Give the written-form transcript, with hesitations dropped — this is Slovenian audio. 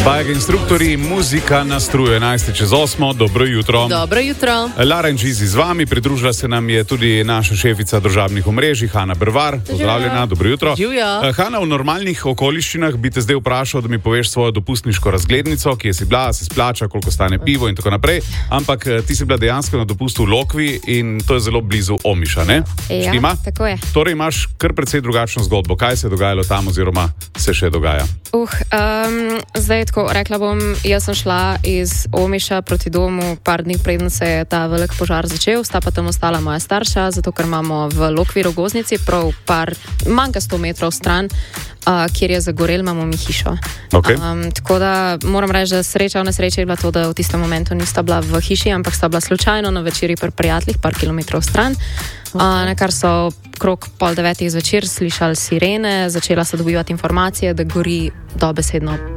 Bajega instruktorji, muzika na struju 11:08. Dobro jutro. Dobro jutro. Lara in Žizi z vami, pridružila se nam je tudi naša šefica družabnih omrežij, Hanna Brvar. Pozdravljena, dobro jutro. Živjo. Hanna, v normalnih okoliščinah bi te zdaj vprašal, da mi poveš svojo dopustniško razglednico, kje si bila, se splača, koliko stane pivo in tako naprej. Ampak ti si bila dejansko na dopustu v Lokvi in to je zelo blizu Omiša, ne? Ja, Štima? tako je. Torej imaš kar precej drugačno zgodbo. Kaj se je dogajalo tam oziroma se še dogaja? Zdaj tako, rekla bom, jaz sem šla iz Omiša proti domu par dni preden se je ta velik požar začel, sta pa tam ostala moja starša, zato ker imamo v Lokvi Rogoznici prav manjka 100 metrov stran, kjer je zagorel, imamo mi hišo. Okay. Tako da moram reči, da sreča v nesreči je bila to, da v tistem momentu nista bila v hiši, ampak sta bila slučajno na večerji pri prijateljih, par kilometrov stran. Na kar so krog 8:30 zvečer slišali sirene, začela so dobivati informacije, da gori dobesedno